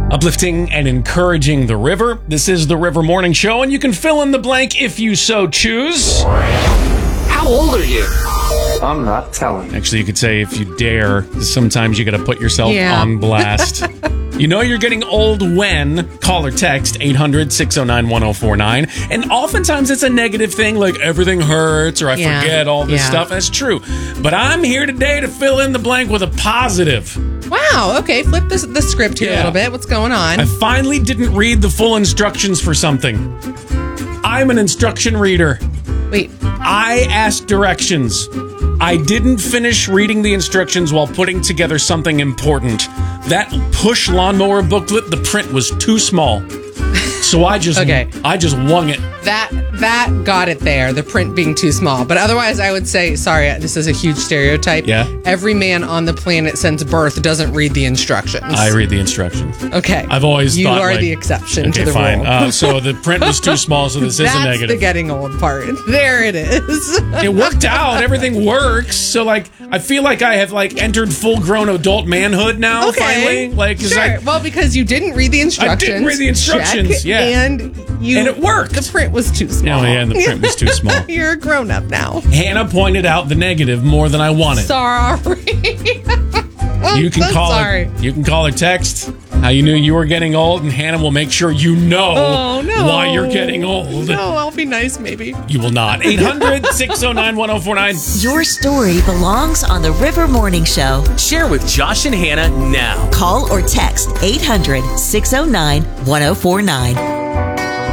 Uplifting and encouraging the river. This is the River Morning Show, and you can fill in the blank if you so choose. How old are you? I'm not telling. Actually, you could say if you dare. Sometimes you got to put yourself on blast. You know you're getting old when call or text 800-609-1049. And oftentimes it's a negative thing, like everything hurts or I forget all this stuff. That's true. But I'm here today to fill in the blank with a positive. Wow. Okay. Flip the script here a little bit. What's going on? I finally didn't read the full instructions for something. I'm an instruction reader. Wait. I asked directions. I didn't finish reading the instructions while putting together something important. That push lawnmower booklet, the print was too small. So I just wung it. That got it there, the print being too small. But otherwise, I would say, sorry, this is a huge stereotype. Yeah. Every man on the planet since birth doesn't read the instructions. I read the instructions. Okay. I've always thought you are the exception to the fine. rule. So the print was too small, so this is a negative. That's the getting old part. There it is. It worked out. Everything works. So, I feel like I have, entered full-grown adult manhood now, finally. Sure. Well, because you didn't read the instructions. I didn't read the instructions, check, and it worked. The print was too small. Oh, yeah, and the print was too small. You're a grown-up now. Hannah pointed out the negative more than I wanted. Sorry. You can call her text how you knew you were getting old, and Hannah will make sure you know why you're getting old. No, I'll be nice, maybe. You will not. 800-609-1049. Your story belongs on the River Morning Show. Share with Josh and Hannah now. Call or text 800-609-1049.